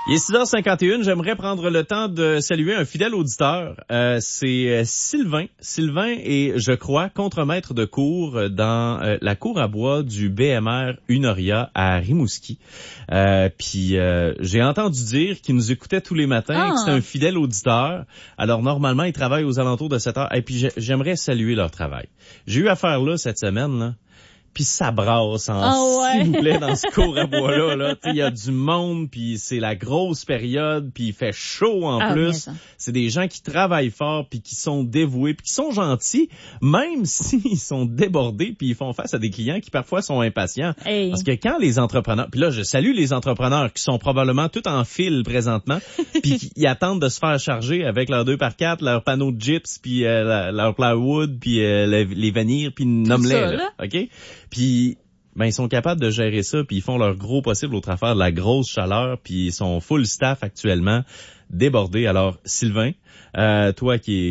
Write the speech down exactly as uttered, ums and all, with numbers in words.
Il est six heures cinquante et une, j'aimerais prendre le temps de saluer un fidèle auditeur. Euh, c'est Sylvain. Sylvain est, je crois, contremaître de cours dans euh, la cour à bois du B M R Unoria à Rimouski. Euh, puis euh, j'ai entendu dire qu'il nous écoutait tous les matins, ah. que c'est un fidèle auditeur. Alors normalement, il travaille aux alentours de sept heures. Et puis j'aimerais saluer leur travail. J'ai eu affaire là cette semaine, là. Puis ça brasse en oh ouais. s'il vous plaît dans ce cours à bois là là, il y a du monde puis c'est la grosse période puis il fait chaud en ah, plus. C'est des gens qui travaillent fort puis qui sont dévoués puis qui sont gentils même s'ils sont débordés puis ils font face à des clients qui parfois sont impatients. Hey. Parce que quand les entrepreneurs, puis là je salue les entrepreneurs qui sont probablement tout en file présentement puis qui ils attendent de se faire charger avec leurs deux par quatre, leurs panneaux de gyps puis euh, leur plywood puis euh, les, les vanilles puis nomme-les là, OK? Puis ben ils sont capables de gérer ça, puis ils font leur gros possible au travers de la grosse chaleur, puis ils sont full staff actuellement, débordés. Alors Sylvain, euh, toi qui es